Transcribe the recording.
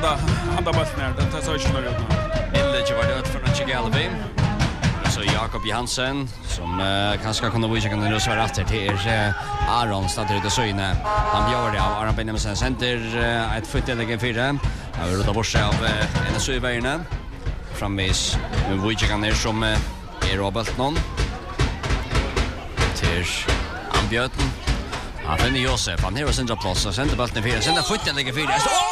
handa ballen det så inte något. Ille var det för något Chigalvi. Så Jakob Johansen som kanske kunna visa kan det svara efter till Aron startar ut och så inne. Han gör det av Aron Benjamin center ett fotläge 4. Han vill ta bort av en av sövägarna. Framvis med Wojciech ner som är Robert någon. Till Ambjöten. Han finner Josef. Han har centra plats och center bollen 4. Center fotläge 4.